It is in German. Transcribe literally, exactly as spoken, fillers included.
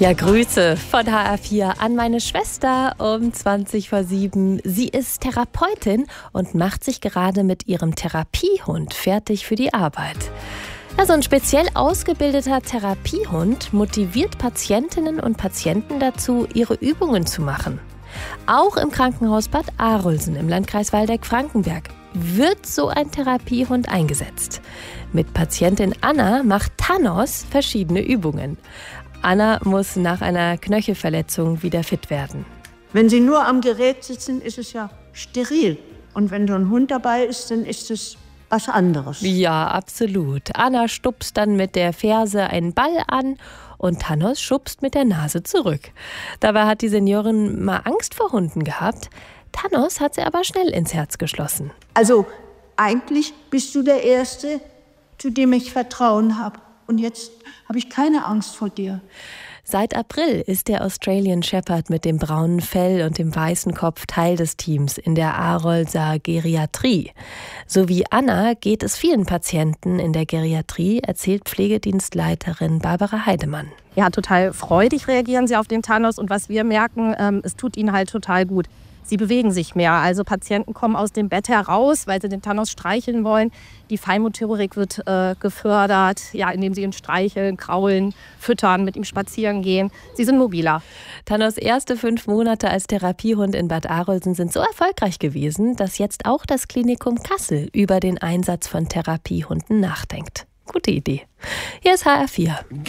Ja, Grüße von H R vier an meine Schwester um zwanzig vor sieben. Sie ist Therapeutin und macht sich gerade mit ihrem Therapiehund fertig für die Arbeit. Also ein speziell ausgebildeter Therapiehund motiviert Patientinnen und Patienten dazu, ihre Übungen zu machen. Auch im Krankenhaus Bad Arolsen im Landkreis Waldeck-Frankenberg wird so ein Therapiehund eingesetzt. Mit Patientin Anna macht Thanos verschiedene Übungen. Anna muss nach einer Knöchelverletzung wieder fit werden. Wenn Sie nur am Gerät sitzen, ist es ja steril. Und wenn so ein Hund dabei ist, dann ist es was anderes. Ja, absolut. Anna stupst dann mit der Ferse einen Ball an und Thanos schubst mit der Nase zurück. Dabei hat die Seniorin mal Angst vor Hunden gehabt. Thanos hat sie aber schnell ins Herz geschlossen. Also eigentlich bist du der Erste, zu dem ich Vertrauen habe. Und jetzt habe ich keine Angst vor dir. Seit April ist der Australian Shepherd mit dem braunen Fell und dem weißen Kopf Teil des Teams in der Arolser Geriatrie. So wie Anna geht es vielen Patienten in der Geriatrie, erzählt Pflegedienstleiterin Barbara Heidemann. Ja, total freudig reagieren sie auf den Thanos und was wir merken, ähm, es tut ihnen halt total gut. Sie bewegen sich mehr, also Patienten kommen aus dem Bett heraus, weil sie den Thanos streicheln wollen. Die Feinmotorik wird äh, gefördert, ja, indem sie ihn streicheln, kraulen, füttern, mit ihm spazieren gehen. Sie sind mobiler. Thanos' erste fünf Monate als Therapiehund in Bad Arolsen sind so erfolgreich gewesen, dass jetzt auch das Klinikum Kassel über den Einsatz von Therapiehunden nachdenkt. Gute Idee. Hier ist H R vier.